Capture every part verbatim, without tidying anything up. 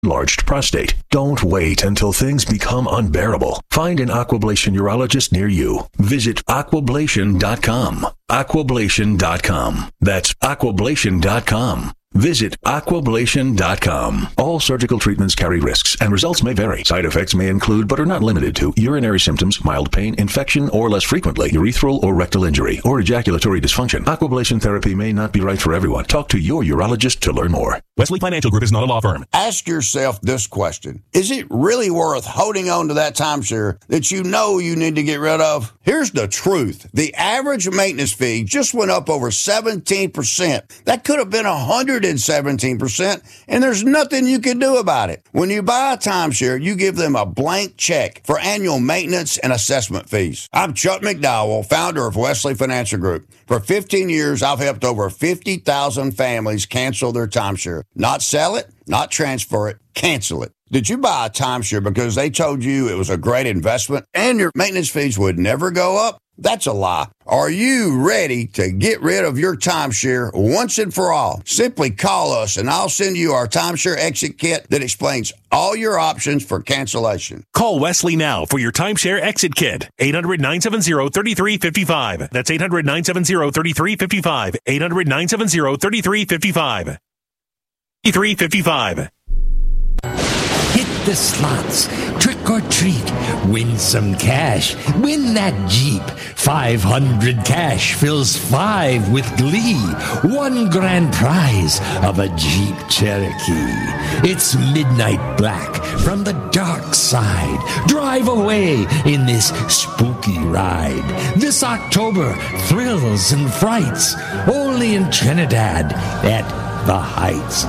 enlarged prostate. Don't wait until things become unbearable. Find an Aquablation urologist near you. Visit aquablation dot com. aquablation dot com. That's aquablation dot com. Visit aquablation dot com. All surgical treatments carry risks, and results may vary. Side effects may include, but are not limited to, urinary symptoms, mild pain, infection, or less frequently, urethral or rectal injury, or ejaculatory dysfunction. Aquablation therapy may not be right for everyone. Talk to your urologist to learn more. Wesley Financial Group is not a law firm. Ask yourself this question. Is it really worth holding on to that timeshare that you know you need to get rid of? Here's the truth. The average maintenance fee just went up over seventeen percent. That could have been one hundred seventeen percent, and there's nothing you can do about it. When you buy a timeshare, you give them a blank check for annual maintenance and assessment fees. I'm Chuck McDowell, founder of Wesley Financial Group. For fifteen years, I've helped over fifty thousand families cancel their timeshare. Not sell it, not transfer it, cancel it. Did you buy a timeshare because they told you it was a great investment and your maintenance fees would never go up? That's a lie. Are you ready to get rid of your timeshare once and for all? Simply call us and I'll send you our timeshare exit kit that explains all your options for cancellation. Call Wesley now for your timeshare exit kit. eight hundred, nine seven zero, three three five five. That's eight hundred, nine seven zero, three three five five. eight hundred, nine seven zero, three three five five. three three five five. Hit the slots. Trick or treat. Win some cash. Win that Jeep. five hundred cash fills five with glee. One grand prize of a Jeep Cherokee. It's midnight black from the dark side. Drive away in this spooky ride. This October, thrills and frights. Only in Trinidad at the Heights.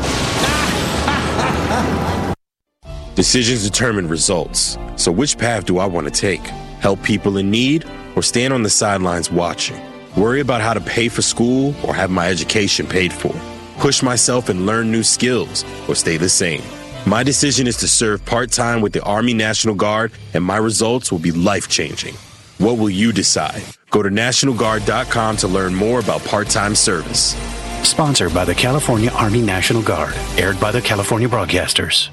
Decisions determine results. So which path do I want to take? Help people in need or stand on the sidelines watching? Worry about how to pay for school or have my education paid for? Push myself and learn new skills or stay the same? My decision is to serve part-time with the Army National Guard, and my results will be life-changing. What will you decide? Go to national guard dot com to learn more about part-time service. Sponsored by the California Army National Guard. Aired by the California Broadcasters.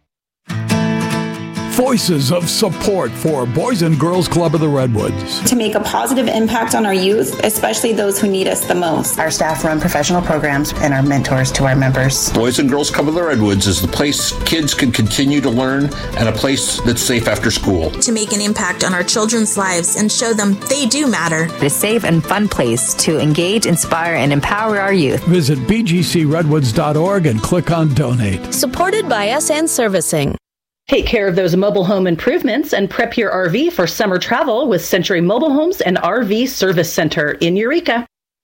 Voices of support for Boys and Girls Club of the Redwoods. To make a positive impact on our youth, especially those who need us the most. Our staff run professional programs and are mentors to our members. Boys and Girls Club of the Redwoods is the place kids can continue to learn and a place that's safe after school. To make an impact on our children's lives and show them they do matter. A safe and fun place to engage, inspire, and empower our youth. Visit b g c redwoods dot org and click on Donate. Supported by S N Servicing. Take care of those mobile home improvements and prep your R V for summer travel with Century Mobile Homes and R V Service Center in Eureka.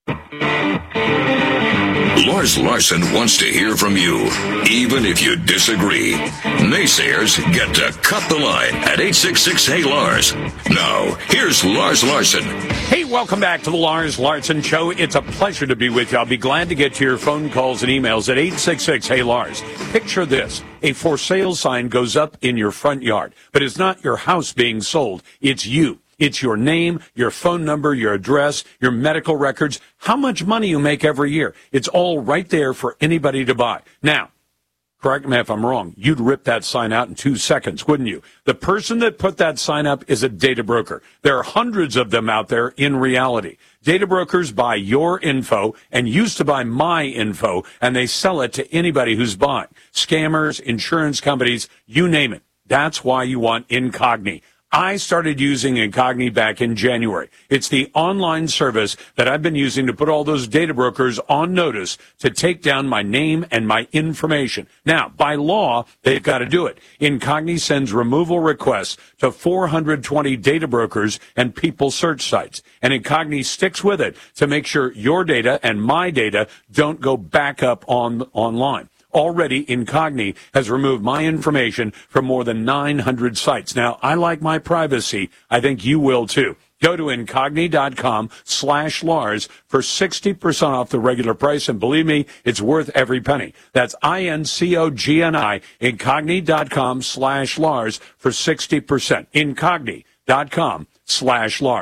Lars Larson wants to hear from you, even if you disagree. Naysayers get to cut the line at eight six six, hey Lars. Now, here's Lars Larson. Hey, welcome back to the Lars Larson Show. It's a pleasure to be with you. I'll be glad to get to your phone calls and emails at eight six six, hey Lars. Picture this. A for sale sign goes up in your front yard, but it's not your house being sold. It's you. It's your name, your phone number, your address, your medical records, how much money you make every year. It's all right there for anybody to buy. Now, correct me if I'm wrong, you'd rip that sign out in two seconds, wouldn't you? The person that put that sign up is a data broker. There are hundreds of them out there in reality. Data brokers buy your info and used to buy my info, and they sell it to anybody who's buying. Scammers, insurance companies, you name it. That's why you want Incogni. I started using Incogni back in January. It's the online service that I've been using to put all those data brokers on notice to take down my name and my information. Now, by law, they've got to do it. Incogni sends removal requests to four hundred twenty data brokers and people search sites. And Incogni sticks with it to make sure your data and my data don't go back up on online. Already, Incogni has removed my information from more than nine hundred sites. Now, I like my privacy. I think you will, too. Go to Incogni.com slash Lars for sixty percent off the regular price, and believe me, it's worth every penny. That's I-N-C-O-G-N-I, Incogni.com slash Lars for sixty percent. Incogni.com slash Lars.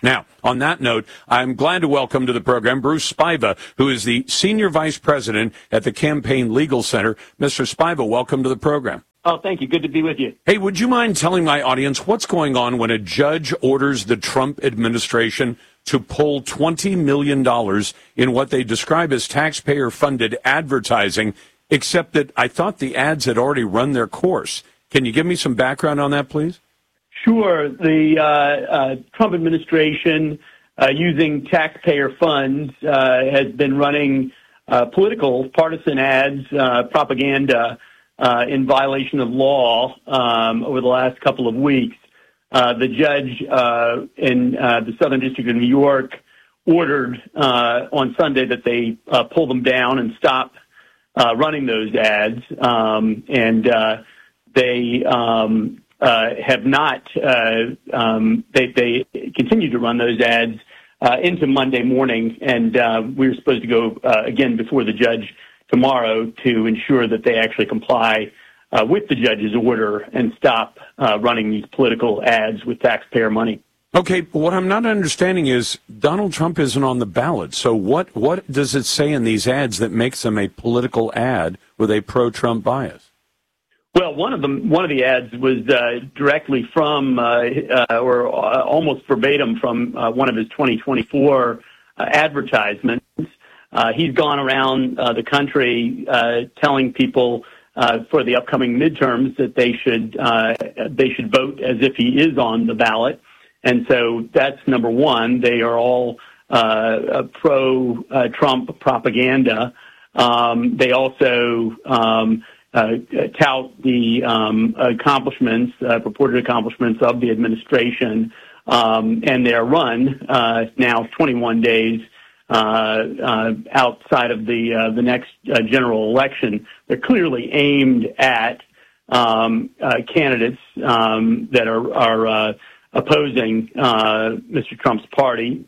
Now, on that note, I'm glad to welcome to the program Bruce Spiva, who is the Senior Vice President at the Campaign Legal Center. Mister Spiva, welcome to the program. Oh, thank you. Good to be with you. Hey, would you mind telling my audience what's going on when a judge orders the Trump administration to pull twenty million dollars in what they describe as taxpayer-funded advertising, except that I thought the ads had already run their course? Can you give me some background on that, please? Sure. The uh, uh, Trump administration, uh, using taxpayer funds, uh, has been running uh, political partisan ads, uh, propaganda, uh, in violation of law um, over the last couple of weeks. Uh, the judge uh, in uh, the Southern District of New York ordered uh, on Sunday that they uh, pull them down and stop uh, running those ads, um, and uh, they um, Uh, have not, uh, um, they, they continue to run those ads uh, into Monday morning, and uh, we were supposed to go uh, again before the judge tomorrow to ensure that they actually comply uh, with the judge's order and stop uh, running these political ads with taxpayer money. Okay, but what I'm not understanding is Donald Trump isn't on the ballot, so what, what does it say in these ads that makes them a political ad with a pro-Trump bias? Well, one of them, one of the ads was uh, directly from, uh, uh, or uh, almost verbatim from uh, one of his twenty twenty-four uh, advertisements. Uh, he's gone around uh, the country uh, telling people uh, for the upcoming midterms that they should uh, they should vote as if he is on the ballot, and so that's number one. They are all uh, pro-Trump uh, propaganda. Um, they also um, Uh, tout the um, accomplishments, uh, purported accomplishments of the administration, um, and they are run uh, now twenty-one days uh, uh, outside of the uh, the next uh, general election. They're clearly aimed at um, uh, candidates um, that are, are uh, opposing uh, Mister Trump's party.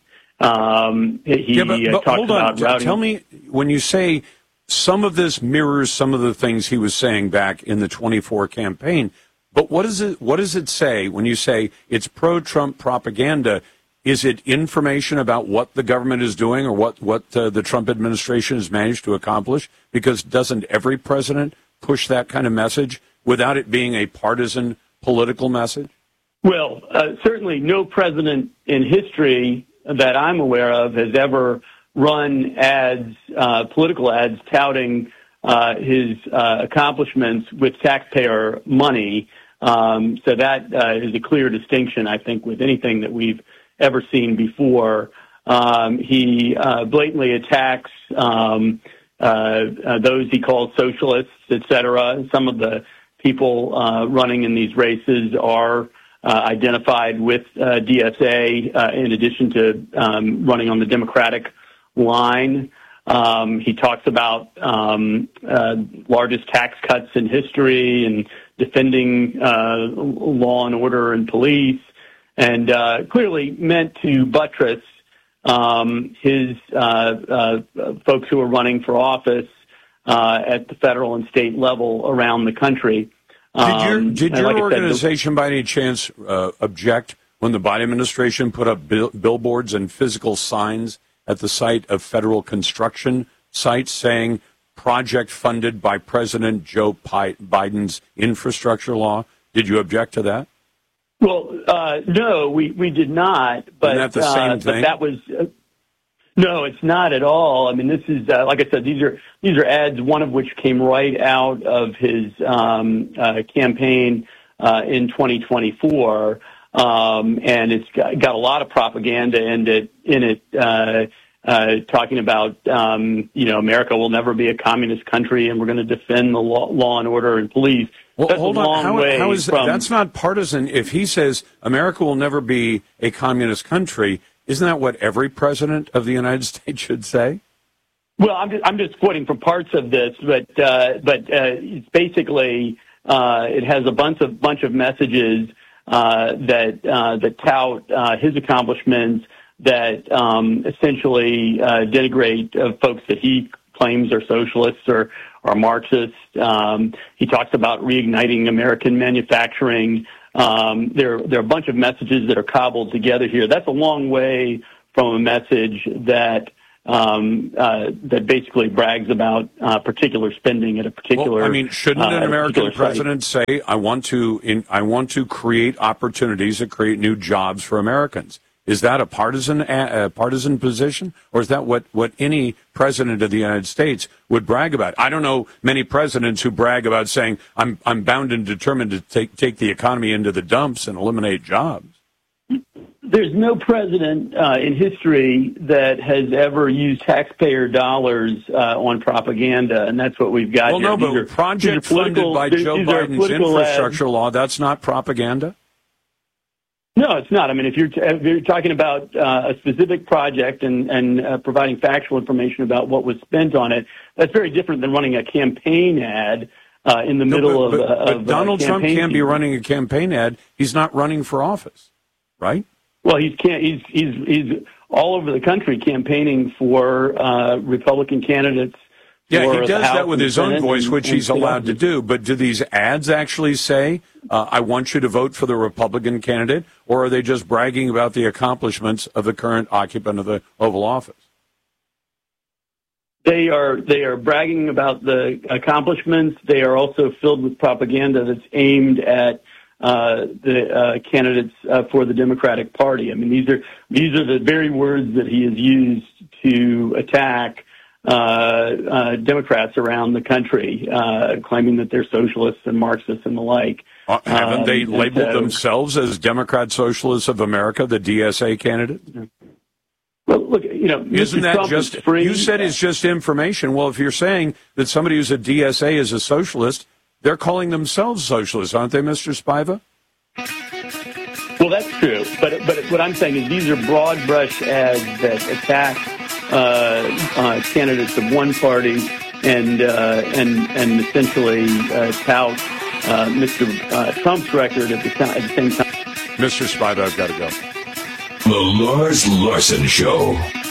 Um, he yeah, but, but uh, talks hold on. about routing. Tell me, when you say some of this mirrors some of the things he was saying back in the twenty-four campaign, but what is it? What does it say when you say it's pro-Trump propaganda? Is it information about what the government is doing or what what uh, the Trump administration has managed to accomplish? Because doesn't every president push that kind of message without it being a partisan political message? Well, uh, certainly no president in history that I'm aware of has ever run ads, uh, political ads touting uh, his uh, accomplishments with taxpayer money. Um, so that uh, is a clear distinction, I think, with anything that we've ever seen before. Um, he uh, blatantly attacks um, uh, uh, those he calls socialists, et cetera. Some of the people uh, running in these races are uh, identified with uh, D S A uh, in addition to um, running on the Democratic line. Um, he talks about um, uh, largest tax cuts in history and defending uh, law and order and police, and uh, clearly meant to buttress um, his uh, uh, folks who are running for office uh, at the federal and state level around the country. Um, did your, did your like organization, said, by any chance, uh, object when the Biden administration put up bill- billboards and physical signs at the site of federal construction sites saying project funded by President Joe Biden's infrastructure law? Did you object to that? Well, uh, no, we, we did not. But, Isn't that the same uh, thing? But that was uh, no, it's not at all. I mean, this is uh, like I said, these are these are ads. One of which came right out of his um, uh, campaign uh, in twenty twenty-four. Um, and it's got, got a lot of propaganda in it, in it uh, uh, talking about, um, you know, America will never be a communist country and we're going to defend the law, law and order and police. Well, that's hold a long on. How, way how is from, that? That's not partisan. If he says America will never be a communist country, isn't that what every president of the United States should say? Well, I'm just, I'm just quoting from parts of this, but uh, but uh, it's basically uh, it has a bunch of bunch of messages Uh, that uh, that tout uh, his accomplishments, that um, essentially uh, denigrate uh, folks that he claims are socialists or are Marxists. Um, he talks about reigniting American manufacturing, Um, there, there are a bunch of messages that are cobbled together here. That's a long way from a message that um, uh, that basically brags about uh, particular spending at a particular. Well, I mean, shouldn't uh, an American site. president say, "I want to, in, I want to create opportunities that create new jobs for Americans"? Is that a partisan a partisan position, or is that what, what any president of the United States would brag about? I don't know many presidents who brag about saying, "I'm I'm bound and determined to take take the economy into the dumps and eliminate jobs." There's no president uh, in history that has ever used taxpayer dollars uh, on propaganda, and that's what we've got well, here. Well, no, but are, project funded by Joe Biden's infrastructure ads. law, that's not propaganda? No, it's not. I mean, if you're, t- if you're talking about uh, a specific project and, and uh, providing factual information about what was spent on it, that's very different than running a campaign ad uh, in the no, middle but, of, but, uh, but of Donald uh, Trump can't season. be running a campaign ad. He's not running for office, right? Well, he's can't. He's he's he's all over the country campaigning for uh, Republican candidates. Yeah, he does that with his own voice, which he's allowed to do. But do these ads actually say, uh, "I want you to vote for the Republican candidate," or are they just bragging about the accomplishments of the current occupant of the Oval Office? They are they are bragging about the accomplishments. They are also filled with propaganda that's aimed at Uh, the uh, candidates uh, for the Democratic Party. I mean, these are these are the very words that he has used to attack uh, uh, Democrats around the country, uh, claiming that they're socialists and Marxists and the like. Uh, haven't um, they labeled so, themselves as Democrat Socialists of America, the D S A candidate? Well, look, you know, isn't Mister that Trump just? is free. You said it's just information. Well, if you're saying that somebody who's a D S A is a socialist, they're calling themselves socialists, aren't they, Mister Spiva? Well, that's true. But but what I'm saying is these are broad brush ads that attack uh, uh, candidates of one party and uh, and and essentially uh, tout uh, Mister Uh, Trump's record at the, at the same time. Mister Spiva, I've got to go. The Lars Larson Show.